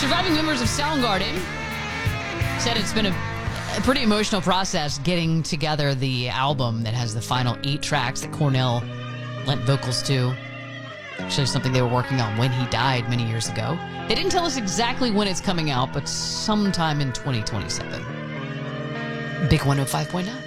surviving members of Soundgarden said it's been a pretty emotional process getting together the album that has the final 8 tracks that Cornell lent vocals to. Actually, something they were working on when he died many years ago. They didn't tell us exactly when it's coming out, but sometime in 2027. Big 105.9.